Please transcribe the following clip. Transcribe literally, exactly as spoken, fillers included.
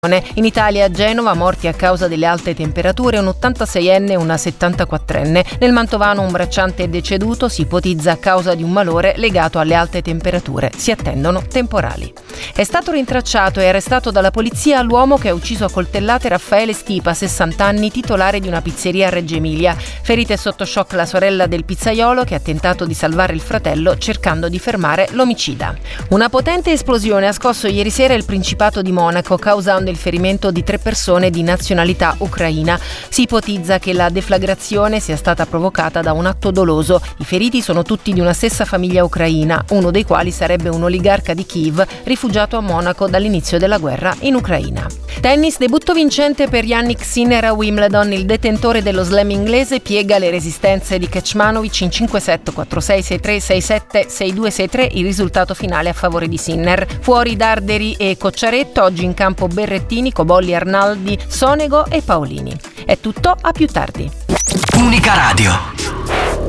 In Italia, a Genova, morti a causa delle alte temperature, un ottantaseienne e una settantaquattrenne. Nel Mantovano un bracciante è deceduto, si ipotizza a causa di un malore legato alle alte temperature. Si attendono temporali. È stato rintracciato e arrestato dalla polizia l'uomo che ha ucciso a coltellate Raffaele Stipa, sessanta anni, titolare di una pizzeria a Reggio Emilia. Ferita e sotto shock la sorella del pizzaiolo che ha tentato di salvare il fratello cercando di fermare l'omicida. Una potente esplosione ha scosso ieri sera il Principato di Monaco, causando il ferimento di tre persone di nazionalità ucraina. Si ipotizza che la deflagrazione sia stata provocata da un atto doloso. I feriti sono tutti di una stessa famiglia ucraina, uno dei quali sarebbe un oligarca di Kiev rifugiato a Monaco dall'inizio della guerra in Ucraina. Tennis, debutto vincente per Jannik Sinner a Wimbledon. Il detentore dello slam inglese piega le resistenze di Kecmanovic in cinque set, quattro sei, sei tre, sei sette, sei due, sei tre, il risultato finale a favore di Sinner. Fuori Darderi e Cocciaretto, oggi in campo Berrettini, Cobolli, Arnaldi, Sonego e Paolini. È tutto, a più tardi. Unica Radio.